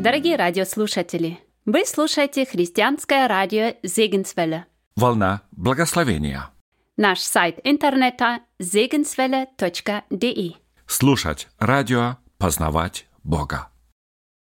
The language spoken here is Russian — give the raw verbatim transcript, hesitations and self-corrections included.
Дорогие радиослушатели, вы слушаете христианское радио Зегенсвелле. Волна благословения. Наш сайт интернета зегенсвелле точка де. Слушать радио, познавать Бога.